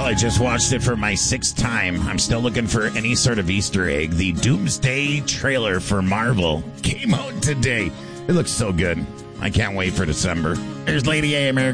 I just watched it for my 6th time. I'm still looking for any sort of Easter egg. The Doomsday trailer for Marvel came out today. It looks so good. I can't wait for December. There's Lady A, America.